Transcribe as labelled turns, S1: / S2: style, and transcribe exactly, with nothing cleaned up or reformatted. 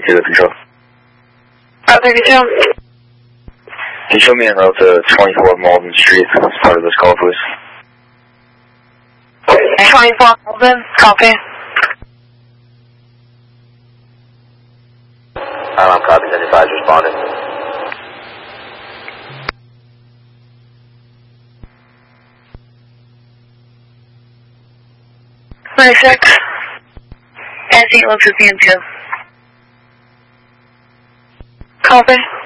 S1: thirty-two with control.
S2: Uh, thirty-two.
S1: Can you show me a route to twenty-four Malden Street as part of this call, please?
S2: twenty-four Malden, copy.
S1: I'm on copy, seventy-five responding.
S2: twenty-six. S eight looks at C M two. Copy.